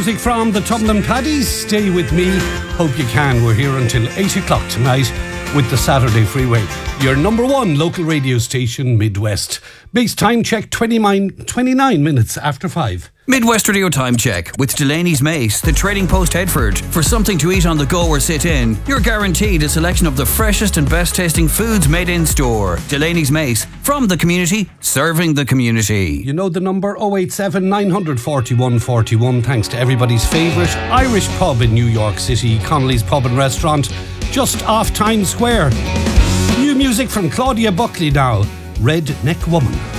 music from the Tumblin' Paddies. Stay with me. Hope you can. We're here until 8 o'clock tonight with the Saturday Freeway. Your number one local radio station, Midwest. Base time check 29 minutes after 5. Midwest Radio Time Check with Delaney's Mace, the Trading Post Headford. For something to eat on the go or sit in, you're guaranteed a selection of the freshest and best tasting foods made in store. Delaney's Mace, from the community, serving the community. You know the number 087 941 41. Thanks to everybody's favourite Irish pub in New York City, Connolly's Pub and Restaurant, just off Times Square. New music from Claudia Buckley now, Redneck Woman.